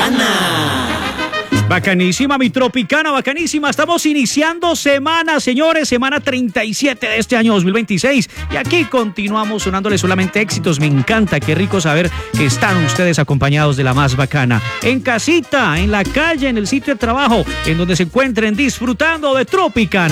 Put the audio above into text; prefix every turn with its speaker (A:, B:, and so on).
A: Tropicana.
B: Bacanísima, mi Tropicana, bacanísima. Estamos iniciando semana, señores, semana 37 de este año 2026. Y aquí continuamos sonándole solamente éxitos. Me encanta, qué rico saber que están ustedes acompañados de la más bacana. En casita, en la calle, en el sitio de trabajo, en donde se encuentren disfrutando de Tropicana.